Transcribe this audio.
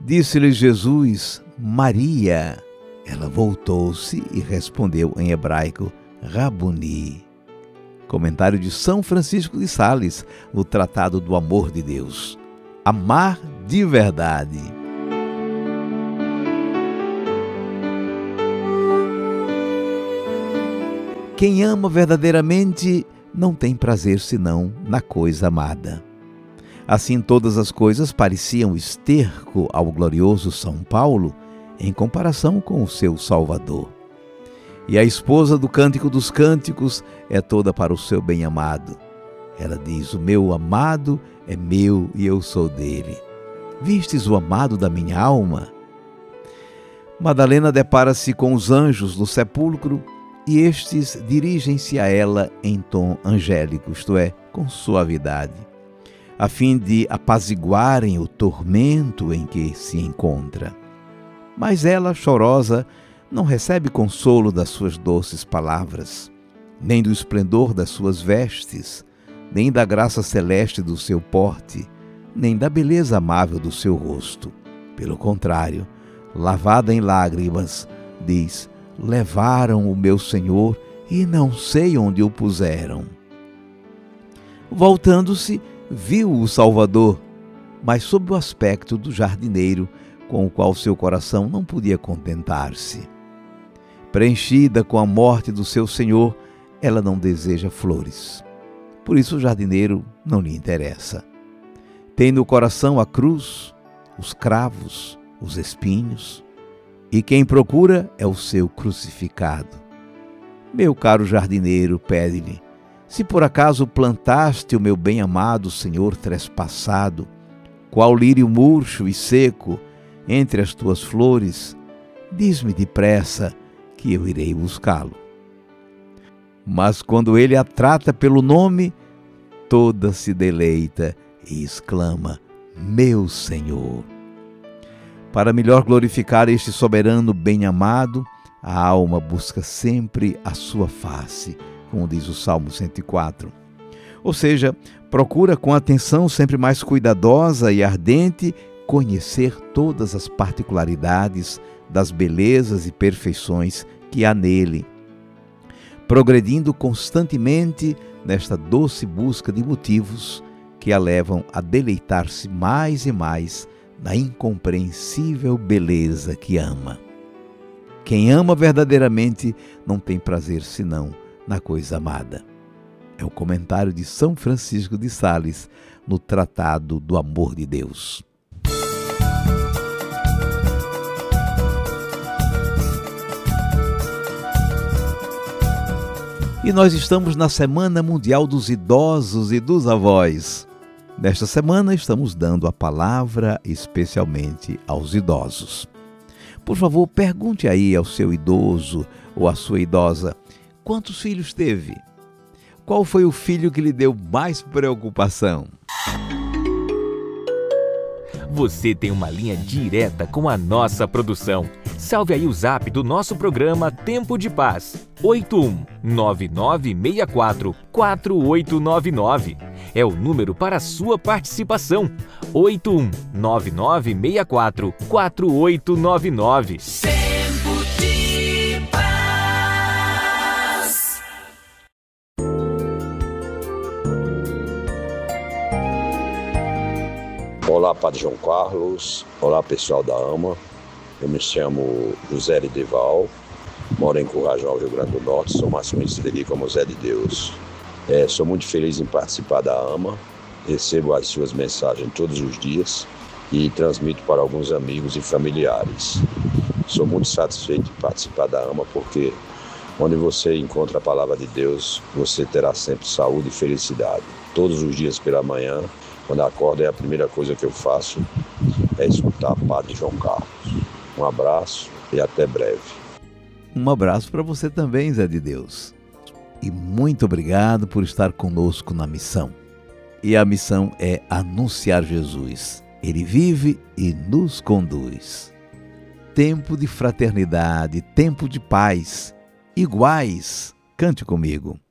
Disse-lhe Jesus: Maria. Ela voltou-se e respondeu em hebraico: Rabuni. Comentário de São Francisco de Sales, no Tratado do Amor de Deus. Amar de verdade. Quem ama verdadeiramente não tem prazer senão na coisa amada. Assim, todas as coisas pareciam esterco ao glorioso São Paulo em comparação com o seu Salvador. E a esposa do Cântico dos Cânticos é toda para o seu bem-amado. Ela diz: o meu amado é meu e eu sou dele. Vistes o amado da minha alma? Madalena depara-se com os anjos no sepulcro e estes dirigem-se a ela em tom angélico, isto é, com suavidade, a fim de apaziguarem o tormento em que se encontra. Mas ela, chorosa, não recebe consolo das suas doces palavras, nem do esplendor das suas vestes, nem da graça celeste do seu porte, nem da beleza amável do seu rosto. Pelo contrário, lavada em lágrimas, diz: levaram o meu Senhor e não sei onde o puseram. Voltando-se, viu o Salvador, mas sob o aspecto do jardineiro, com o qual seu coração não podia contentar-se. Preenchida com a morte do seu Senhor, ela não deseja flores. Por isso o jardineiro não lhe interessa. Tem no coração a cruz, os cravos, os espinhos, e quem procura é o seu crucificado. Meu caro jardineiro, pede-lhe: se por acaso plantaste o meu bem-amado Senhor trespassado, qual lírio murcho e seco, entre as tuas flores, diz-me depressa que eu irei buscá-lo. Mas quando ele a trata pelo nome, toda se deleita e exclama: meu Senhor. Para melhor glorificar este soberano bem-amado, a alma busca sempre a sua face, como diz o Salmo 104. Ou seja, procura com atenção sempre mais cuidadosa e ardente conhecer todas as particularidades das belezas e perfeições que há nele, progredindo constantemente nesta doce busca de motivos que a levam a deleitar-se mais e mais na incompreensível beleza que ama. Quem ama verdadeiramente não tem prazer senão na coisa amada. É o comentário de São Francisco de Sales no Tratado do Amor de Deus. E nós estamos na Semana Mundial dos Idosos e dos Avós. Nesta semana estamos dando a palavra especialmente aos idosos. Por favor, pergunte aí ao seu idoso ou à sua idosa: quantos filhos teve? Qual foi o filho que lhe deu mais preocupação? Você tem uma linha direta com a nossa produção. Salve aí o zap do nosso programa Tempo de Paz, 8199644899. É o número para a sua participação, 8199644899. Tempo de Paz. Olá, Padre João Carlos. Olá, pessoal da AMA. Eu me chamo José Edival, moro em Currajal, Rio Grande do Norte, sou mais conhecido aqui como Zé de Deus. Sou muito feliz em participar da AMA, recebo as suas mensagens todos os dias e transmito para alguns amigos e familiares. Sou muito satisfeito em participar da AMA porque onde você encontra a palavra de Deus, você terá sempre saúde e felicidade. Todos os dias pela manhã, quando acordo, a primeira coisa que eu faço é escutar Padre João Carlos. Um abraço e até breve. Um abraço para você também, Zé de Deus. E muito obrigado por estar conosco na missão. E a missão é anunciar Jesus. Ele vive e nos conduz. Tempo de fraternidade, tempo de paz, iguais. Cante comigo.